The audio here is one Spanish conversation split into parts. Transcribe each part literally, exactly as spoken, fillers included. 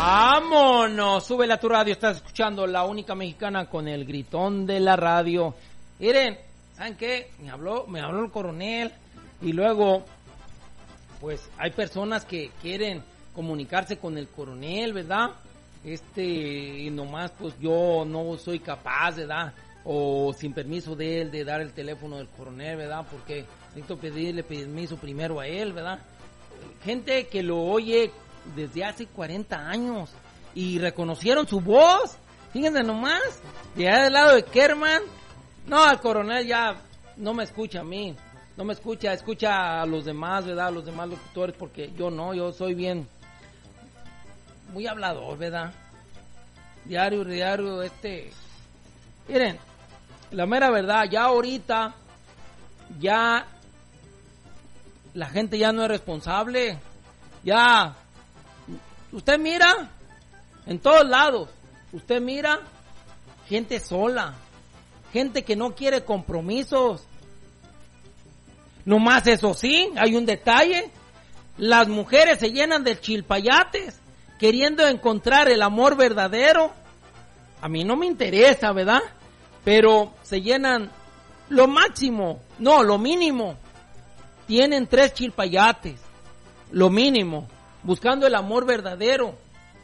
Vámonos, súbela a tu radio, estás escuchando La Única Mexicana con el gritón de la radio. Miren, ¿saben qué? Me habló, me habló el coronel y luego, pues hay personas que quieren comunicarse con el coronel, ¿verdad? Este, y nomás pues yo no soy capaz, ¿verdad? O sin permiso de él de dar el teléfono del coronel, ¿verdad? Porque necesito pedirle permiso primero a él, ¿verdad? Gente que lo oye desde hace cuarenta años y reconocieron su voz, fíjense nomás, de allá del lado de Kerman. No, el coronel ya no me escucha a mí, no me escucha, escucha a los demás, ¿verdad? A los demás locutores, porque yo no, yo soy bien, muy hablador, ¿verdad? Diario, diario, este, miren, la mera verdad, ya ahorita, ya la gente ya no es responsable, ya, usted mira, en todos lados, usted mira, gente sola, gente que no quiere compromisos. Nomás eso sí, hay un detalle, las mujeres se llenan de chilpayates, queriendo encontrar el amor verdadero. A mí no me interesa, ¿verdad? Pero se llenan lo máximo, no, lo mínimo. Tienen tres chilpayates, lo mínimo, buscando el amor verdadero.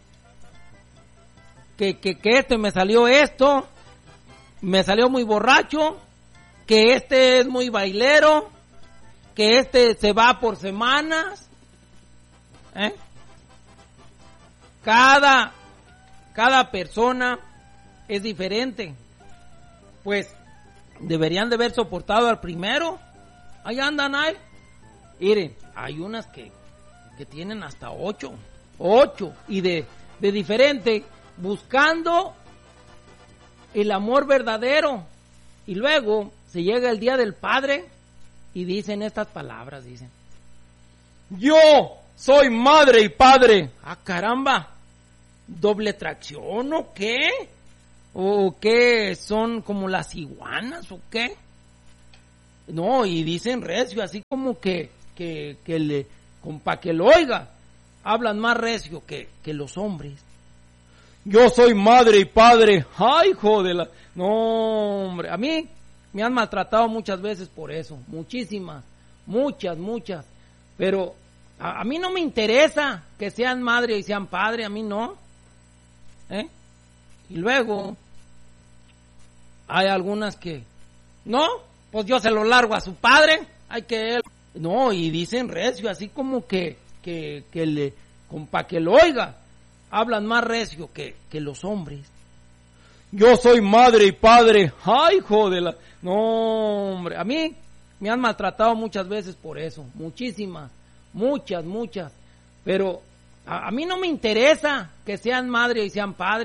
Que, que, que este me salió esto, me salió muy borracho, que este es muy bailero, que este se va por semanas. ¿Eh? Cada, cada persona es diferente. Pues deberían de haber soportado al primero. Ahí andan ahí. Miren, hay unas que, que tienen hasta ocho. Ocho. Y de, de diferente, buscando el amor verdadero. Y luego se llega el día del padre y dicen estas palabras, dicen: yo soy madre y padre. Ah, caramba, ¿doble tracción o qué? ¿O qué? ¿Son como las iguanas o qué? No, y dicen recio, así como que, que, que le, para que lo oiga, hablan más recio que, que los hombres. Yo soy madre y padre. Ay, joder. No, hombre, a mí me han maltratado muchas veces por eso, muchísimas, muchas, muchas, pero a, a mí no me interesa que sean madre y sean padre, a mí no. ¿Eh? Y luego hay algunas que, no, pues yo se lo largo a su padre, hay que él, no, y dicen recio, así como que, que, que le, para que lo oiga, hablan más recio que, que los hombres. Yo soy madre y padre. Ay, joder. No, hombre, a mí me han maltratado muchas veces por eso, muchísimas, muchas, muchas, pero a, a mí no me interesa que sean madre y sean padre.